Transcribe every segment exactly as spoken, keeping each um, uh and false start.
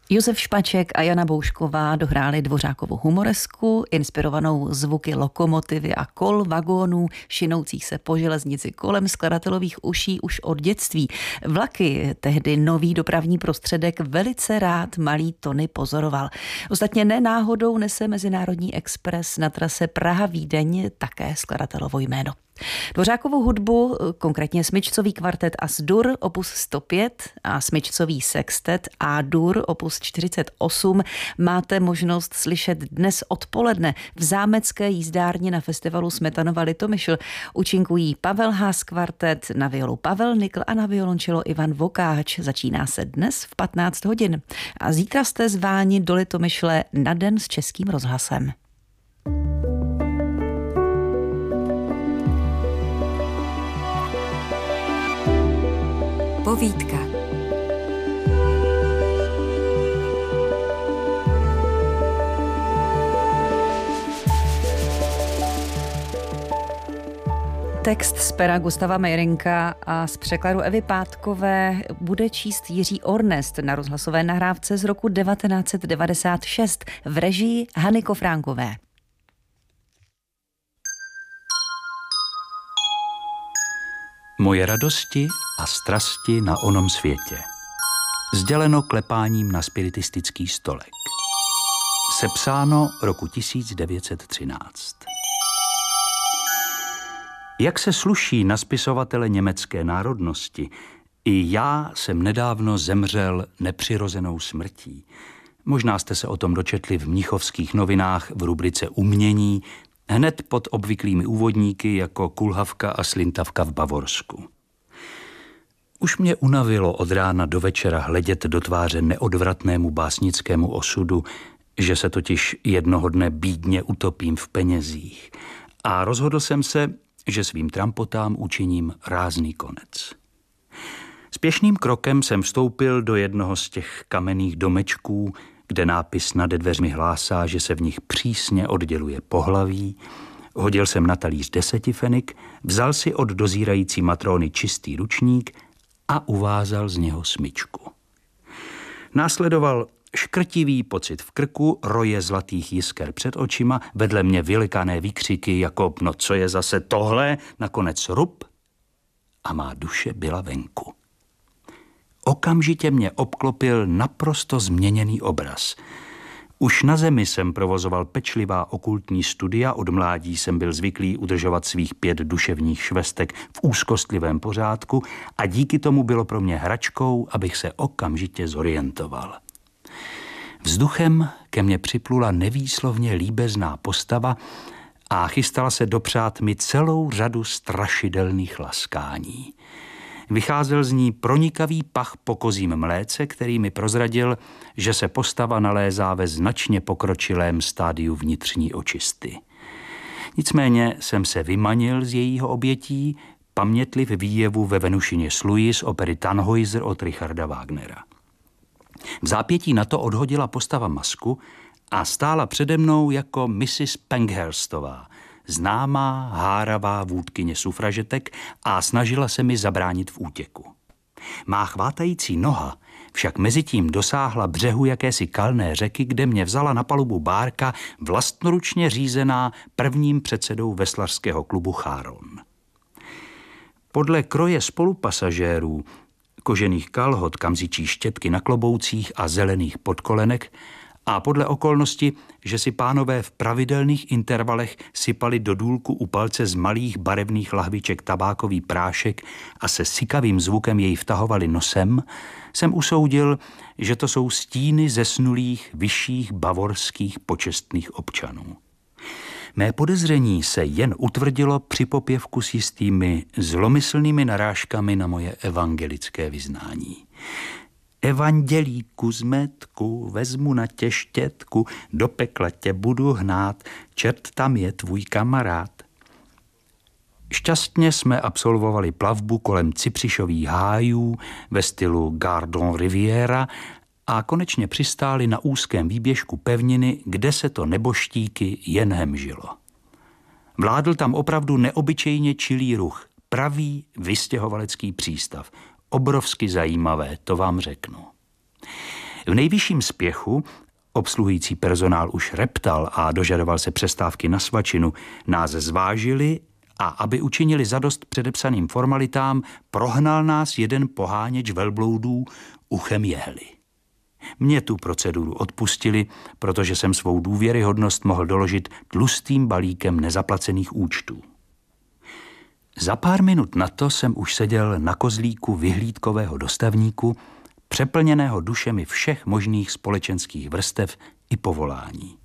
Josef Špaček a Jana Boušková dohráli Dvořákovu humoresku, inspirovanou zvuky lokomotivy a kol, vagónů, šinoucích se po železnici kolem skladatelových uší už od dětství. Vlaky, tehdy nový dopravní prostředek, velice rád malý Tony pozoroval. Ostatně ne náhodou nese Mezinárodní expres na trase Praha-Vídeň také skladatelovo jméno. Dvořákovu hudbu, konkrétně smyčcový kvartet As-dur opus sto pět a smyčcový sextet A-dur opus čtyřicet osm máte možnost slyšet dnes odpoledne v zámecké jízdárně na festivalu Smetanova Litomyšl. Účinkují Pavel Haas kvartet, na violu Pavel Nikl a na violončelo Ivan Vokáč. Začíná se dnes v patnáct hodin. A zítra jste zváni do Litomyšle na den s Českým rozhlasem. Povídka. Text z pera Gustava Meyrinka a z překladu Evy Pátkové bude číst Jiří Ornest na rozhlasové nahrávce z roku devatenáct set devadesát šest v režii Hany Kofránkové. Moje radosti a strasti na onom světě. Sděleno klepáním na spiritistický stolek. Sepsáno roku tisíc devět set třináct. Jak se sluší na spisovatele německé národnosti, i já jsem nedávno zemřel nepřirozenou smrtí. Možná jste se o tom dočetli v mnichovských novinách v rubrice Umění, hned pod obvyklými úvodníky jako Kulhavka a Slintavka v Bavorsku. Už mě unavilo od rána do večera hledět do tváře neodvratnému básnickému osudu, že se totiž jednoho dne bídně utopím v penězích. A rozhodl jsem se, že svým trampotám učiním rázný konec. Spěšným krokem jsem vstoupil do jednoho z těch kamenných domečků, kde nápis nade dveřmi hlásá, že se v nich přísně odděluje pohlaví. Hodil jsem na talíř desetifenik, vzal si od dozírající matróny čistý ručník a uvázal z něho smyčku. Následoval škrtivý pocit v krku, roje zlatých jisker před očima, vedle mě vylikané výkřiky jako no co je zase tohle, nakonec rup a má duše byla venku. Okamžitě mě obklopil naprosto změněný obraz. Už na zemi jsem provozoval pečlivá okultní studia, od mládí jsem byl zvyklý udržovat svých pět duševních švestek v úzkostlivém pořádku a díky tomu bylo pro mě hračkou, abych se okamžitě zorientoval. Vzduchem ke mně připlula nevýslovně líbezná postava a chystala se dopřát mi celou řadu strašidelných laskání. Vycházel z ní pronikavý pach po kozím mléce, který mi prozradil, že se postava nalézá ve značně pokročilém stádiu vnitřní očisty. Nicméně jsem se vymanil z jejího obětí, pamětliv výjevu ve Venušině sluji z opery Tannhäuser od Richarda Wagnera. V zápětí na to odhodila postava masku a stála přede mnou jako missus Penghurstová, známá háravá vůdkyně sufražetek, a snažila se mi zabránit v útěku. Má chvátající noha však mezitím dosáhla břehu jakési kalné řeky, kde mě vzala na palubu bárka vlastnoručně řízená prvním předsedou veslařského klubu Cháron. Podle kroje spolupasažérů, kožených kalhot, kamzičí štětky na kloboucích a zelených podkolenek, a podle okolnosti, že si pánové v pravidelných intervalech sypali do důlku u palce z malých barevných lahviček tabákový prášek a se sykavým zvukem jej vtahovali nosem, jsem usoudil, že to jsou stíny zesnulých vyšších bavorských počestných občanů. Mé podezření se jen utvrdilo při popěvku s jistými zlomyslnými narážkami na moje evangelické vyznání. Evandělíku zmetku, vezmu na tě štětku, do pekla tě budu hnát, čert tam je tvůj kamarád. Šťastně jsme absolvovali plavbu kolem cypřišových hájů ve stylu Gardon Riviera a konečně přistáli na úzkém výběžku pevniny, kde se to neboštíky jen hemžilo. Vládl tam opravdu neobyčejně čilý ruch, pravý vystěhovalecký přístav. Obrovsky zajímavé, to vám řeknu. V nejvyšším spěchu obsluhující personál už reptal a dožadoval se přestávky na svačinu, nás zvážili a aby učinili zadost předepsaným formalitám, prohnal nás jeden poháněč velbloudů uchem jehly. Mě tu proceduru odpustili, protože jsem svou důvěryhodnost mohl doložit tlustým balíkem nezaplacených účtů. Za pár minut na to jsem už seděl na kozlíku vyhlídkového dostavníku, přeplněného dušemi všech možných společenských vrstev i povolání.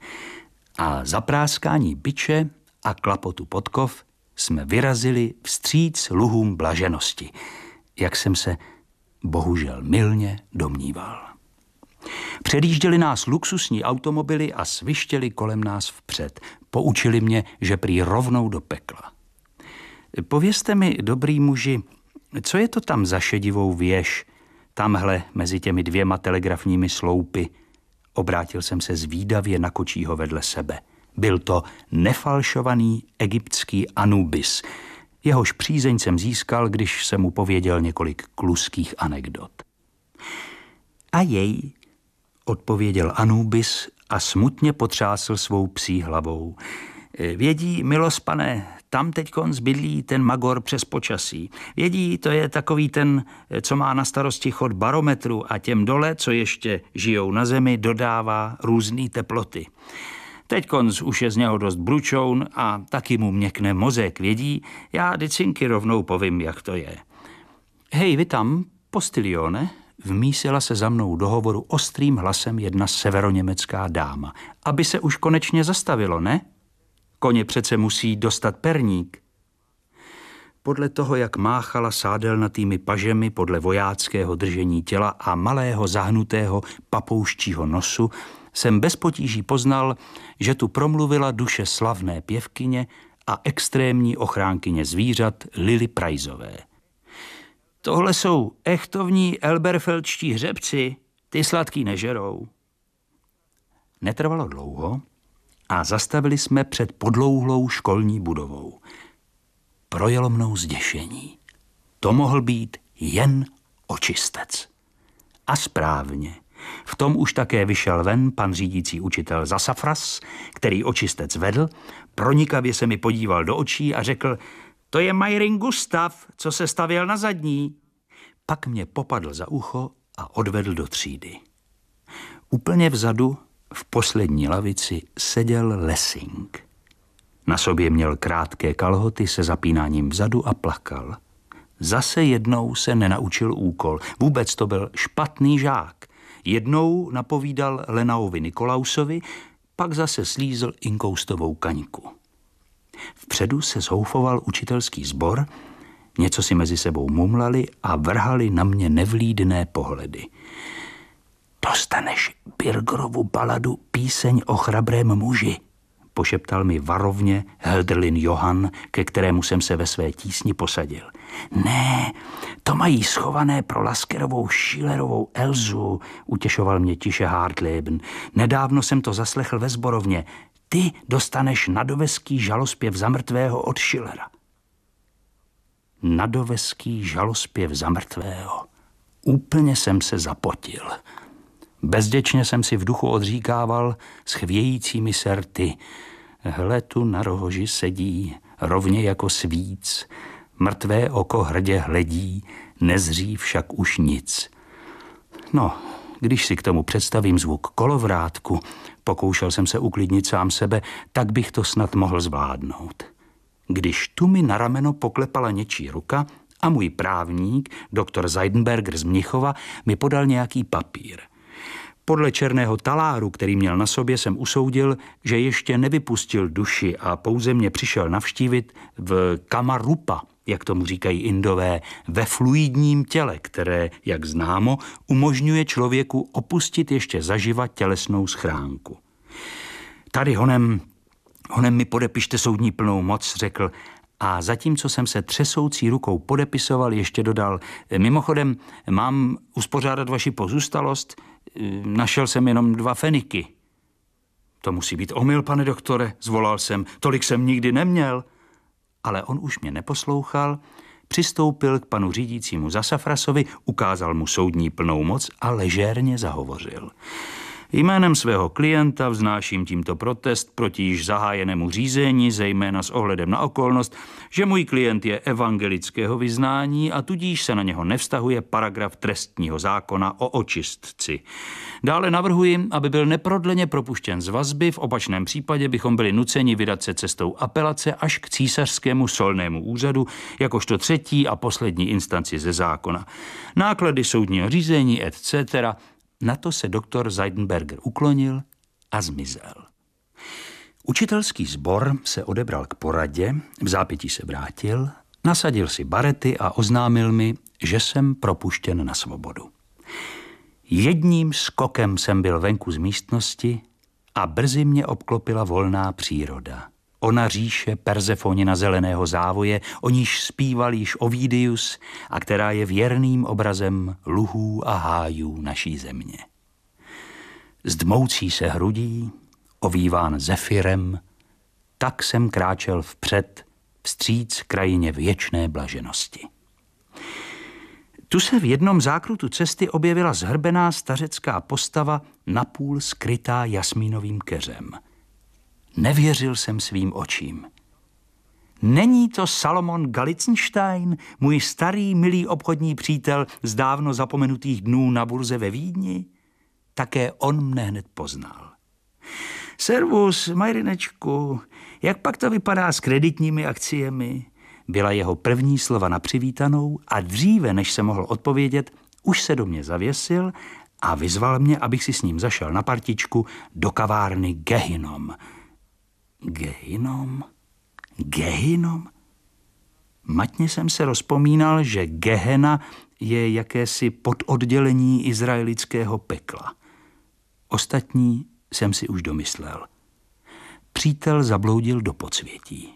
A za práskání biče a klapotu podkov jsme vyrazili vstříc luhům blaženosti, jak jsem se bohužel mylně domníval. Předjížděli nás luxusní automobily a svištěli kolem nás vpřed. Poučili mě, že prý rovnou do pekla. Povězte mi, dobrý muži, co je to tam za šedivou věž, tamhle mezi těmi dvěma telegrafními sloupy? Obrátil jsem se zvídavě na kočího vedle sebe. Byl to nefalšovaný egyptský Anubis. Jehož přízeň jsem získal, když jsem mu pověděl několik kluských anekdot. A jej, odpověděl Anubis a smutně potřásl svou psí hlavou. Vědí, milospane, tam teďkon zbydlí ten magor přes počasí. Vědí, to je takový ten, co má na starosti chod barometru a těm dole, co ještě žijou na zemi, dodává různý teploty. Teďkonc už je z něho dost bručoun a taky mu měkne mozek, vědí, já decinky rovnou povím, jak to je. Hej, vy tam, postilione, vmísila se za mnou do hovoru ostrým hlasem jedna severoněmecká dáma. Aby se už konečně zastavilo, ne? Koně přece musí dostat perník. Podle toho, jak máchala sádelnatými pažemi podle vojáckého držení těla a malého zahnutého papouščího nosu, jsem bez potíží poznal, že tu promluvila duše slavné pěvkyně a extrémní ochránkyně zvířat Lily Priceové. Tohle jsou echtovní elberfeldští hřebci, ty sladký nežerou. Netrvalo dlouho a zastavili jsme před podlouhlou školní budovou. Projelo mnou zděšení. To mohl být jen očistec. A správně. V tom už také vyšel ven pan řídící učitel Zasafras, který očistec vedl, pronikavě se mi podíval do očí a řekl, to je Majrin Gustav, co se stavěl na zadní. Pak mě popadl za ucho a odvedl do třídy. Úplně vzadu, v poslední lavici, seděl Lessing. Na sobě měl krátké kalhoty se zapínáním vzadu a plakal. Zase jednou se nenaučil úkol. Vůbec to byl špatný žák. Jednou napovídal Lenaovi Nikolausovi, pak zase slízl inkoustovou kaňku. Vpředu se zhoufoval učitelský sbor, něco si mezi sebou mumlali a vrhali na mě nevlídné pohledy. Dostaneš Birgerovu baladu Píseň o chrabrém muži, pošeptal mi varovně Hölderlin Johann, ke kterému jsem se ve své tísni posadil. Ne, to mají schované pro Laskerovou Schillerovou Elzu, utěšoval mě tiše Hartleben. Nedávno jsem to zaslechl ve sborovně. Ty dostaneš nadoveský žalospěv za mrtvého od Schillera. Nadoveský žalospěv za mrtvého. Úplně jsem se zapotil. Bezděčně jsem si v duchu odříkával s chvějícími se rty. Hle tu na rohoži sedí, rovně jako svíc. Mrtvé oko hrdě hledí, nezří však už nic. No, když si k tomu představím zvuk kolovrátku, pokoušel jsem se uklidnit sám sebe, tak bych to snad mohl zvládnout. Když tu mi na rameno poklepala něčí ruka a můj právník, doktor Seidenberger z Mnichova, mi podal nějaký papír. Podle černého taláru, který měl na sobě, jsem usoudil, že ještě nevypustil duši a pouze mě přišel navštívit v kamarupa, jak tomu říkají Indové, ve fluidním těle, které, jak známo, umožňuje člověku opustit ještě zaživa tělesnou schránku. Tady honem, honem mi podepište soudní plnou moc, řekl, a zatímco jsem se třesoucí rukou podepisoval, ještě dodal, mimochodem, mám uspořádat vaši pozůstalost, našel jsem jenom dva feniky. To musí být omyl, pane doktore, zvolal jsem, tolik jsem nikdy neměl. Ale on už mě neposlouchal, přistoupil k panu řídícímu Zasafrasovi, ukázal mu soudní plnou moc a ležérně zahovořil. Jménem svého klienta vznáším tímto protest proti již zahájenému řízení, zejména s ohledem na okolnost, že můj klient je evangelického vyznání a tudíž se na něho nevztahuje paragraf trestního zákona o očistci. Dále navrhuji, aby byl neprodleně propuštěn z vazby, v opačném případě bychom byli nuceni vydat se cestou apelace až k císařskému solnému úřadu, jakožto třetí a poslední instanci ze zákona. Náklady soudního řízení et cetera. Na to se doktor Seidenberger uklonil a zmizel. Učitelský sbor se odebral k poradě, v zápětí se vrátil, nasadil si barety a oznámil mi, že jsem propuštěn na svobodu. Jedním skokem jsem byl venku z místnosti a brzy mě obklopila volná příroda. Ona říše Perzefonina zeleného závoje, o níž zpíval již Ovidius a která je věrným obrazem luhů a hájů naší země. Zdmoucí se hrudí, ovíván zefirem, tak jsem kráčel vpřed, vstříc krajině věčné blaženosti. Tu se v jednom zákrutu cesty objevila zhrbená stařecká postava, napůl skrytá jasmínovým keřem. Nevěřil jsem svým očím. Není to Salomon Galitzstein, můj starý milý obchodní přítel z dávno zapomenutých dnů na burze ve Vídni? Také on mne hned poznal. Servus, Majrinečku, jak pak to vypadá s kreditními akciemi? Byla jeho první slova na přivítanou a dříve, než se mohl odpovědět, už se do mě zavěsil a vyzval mě, abych si s ním zašel na partičku do kavárny Gehinom. Gehinom? Gehinom? Matně jsem se rozpomínal, že Gehena je jakési pododdělení izraelického pekla. Ostatní jsem si už domyslel. Přítel zabloudil do podsvětí.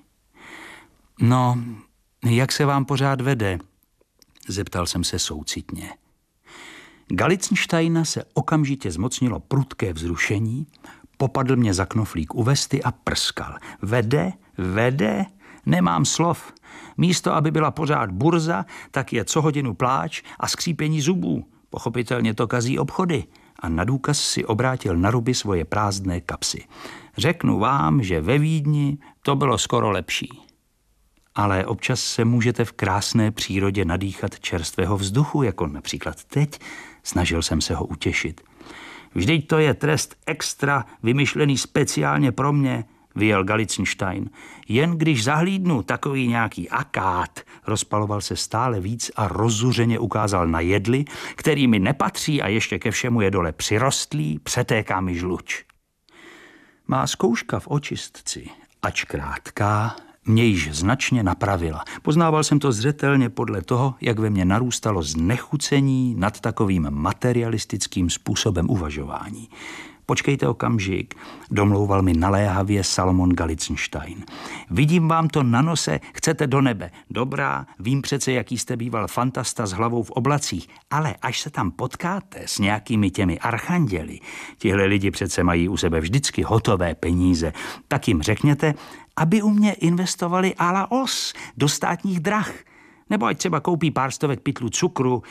No, jak se vám pořád vede? Zeptal jsem se soucitně. Galitzsteina se okamžitě zmocnilo prudké vzrušení, popadl mě za knoflík u vesty a prskal. Vede, vede, nemám slov. Místo, aby byla pořád burza, tak je co hodinu pláč a skřípění zubů. Pochopitelně to kazí obchody. A na důkaz si obrátil na ruby svoje prázdné kapsy. Řeknu vám, že ve Vídni to bylo skoro lepší. Ale občas se můžete v krásné přírodě nadýchat čerstvého vzduchu, jako například teď. Snažil jsem se ho utěšit. Vždyť to je trest extra, vymyšlený speciálně pro mě, vyjel Galitzstein. Jen když zahlídnu takový nějaký akát, rozpaloval se stále víc a rozzuřeně ukázal na jedli, který mi nepatří a ještě ke všemu je dole přirostlý, přetéká mi žluč. Má zkouška v očistci, ač krátká, mě již značně napravila. Poznával jsem to zřetelně podle toho, jak ve mně narůstalo znechucení nad takovým materialistickým způsobem uvažování. Počkejte okamžik, domlouval mi naléhavě Salomon Galitzstein. Vidím vám to na nose, chcete do nebe. Dobrá, vím přece, jaký jste býval fantasta s hlavou v oblacích, ale až se tam potkáte s nějakými těmi archanděli, tihle lidi přece mají u sebe vždycky hotové peníze, tak jim řekněte, aby u mě investovali à la os do státních drah. Nebo ať třeba koupí pár stovek pytlů cukru,